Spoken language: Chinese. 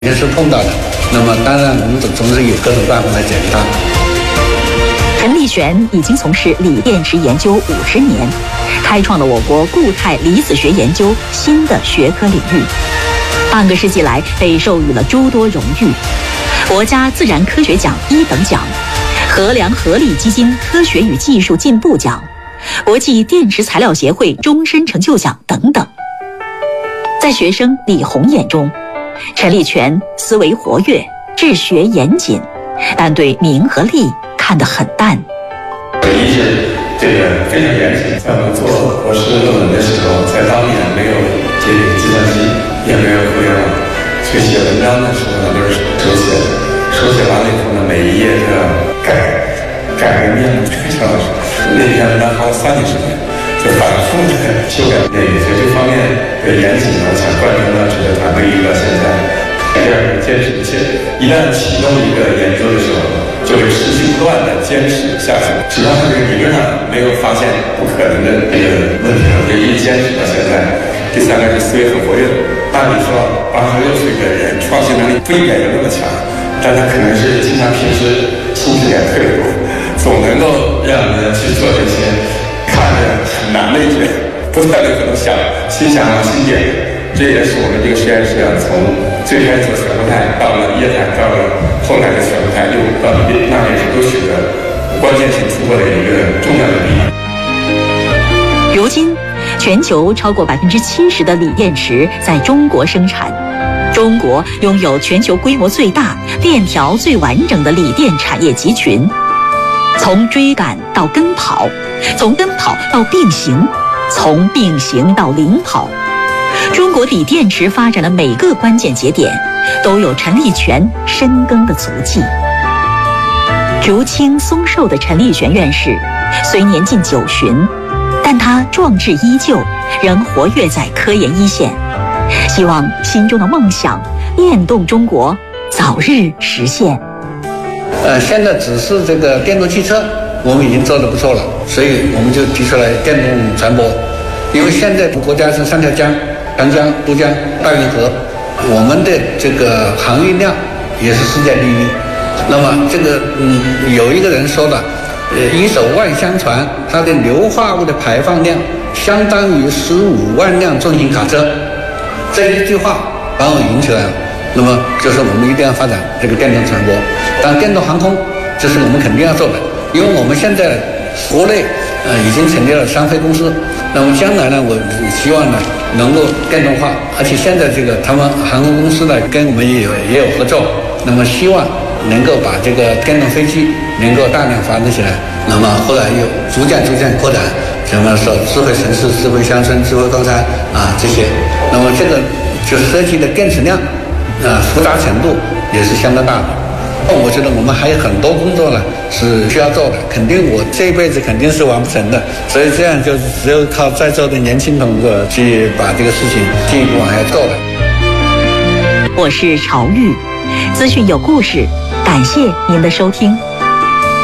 也是碰到的。那么当然我们总是有各种办法来解决它。 陈立璇已经从事锂电池研究50年，开创了我国固态离子学研究新的学科领域。半个世纪来，被授予了诸多荣誉：国家自然科学奖1等奖、衡量合理基金科学与技术进步奖、国际电池材料协会终身成就奖等等。在学生李红眼中，陈立璇思维活跃，治学严谨，但对名和利看得很淡。 一是这个非常严谨，在我们做博士论文的时候，在当年没有这个计算机，也没有互联网，所以写文章的时候呢都是手写，手写完了以后呢，每一页都要改个面目，非常那篇文章花了30年，就反复的修改内容，所以这方面的严谨呢，我想贯穿到这个团队一直到现在。第二个坚持不懈，一旦启动一个研究的时候，就会持续不断的坚持下去。只要这个理论上没有发现不可能的这个问题，就一直坚持到现在。第三个是思维很活跃。按理说86岁的人创新能力不应该有那么强，但他可能是经常平时兴趣点特别多，总能够让人去做这些看着很难的一些，不断的可能新想法新点子。这也是我们这个实验室从最开始做全固态，到了液态，到了后来的全固态，又到了钠电池，都取得关键性突破的一个重要的利益。 如今，全球超过70%的锂电池在中国生产。中国拥有全球规模最大、链条最完整的锂电产业集群。从追赶到跟跑，从跟跑到并行，从并行到领跑。中国锂电池发展的每个关键节点，都有陈立璇深耕的足迹。竹青松寿的陈立璇院士，虽年近90，但他壮志依旧，仍活跃在科研一线。希望心中的梦想，电动中国早日实现。 现在只是这个电动汽车，我们已经做得不错了，所以我们就提出来电动船舶。因为现在国家是3条江。长江、珠江、大运河，我们的这个航运量也是世界第一。那么这个有一个人说了，一艘万箱船，它的硫化物的排放量相当于15万辆重型卡车。这一句话把我引起来了。那么就是我们一定要发展这个电动船舶，当然电动航空这是我们肯定要做的，因为我们现在国内已经成立了商飞公司。那么将来呢，我希望呢能够电动化，而且现在这个他们航空公司呢跟我们也有合作，那么希望能够把这个电动飞机能够大量发展起来，那么后来又逐渐扩展，什么说智慧城市、智慧乡村、智慧高山这些，那么这个就涉及的电池量复杂程度也是相当大的。我觉得我们还有很多工作呢是需要做的，肯定我这一辈子肯定是完不成的，所以这样就只有靠在座的年轻同志去把这个事情进一步往下做了。 我是朝玉，资讯有故事，感谢您的收听。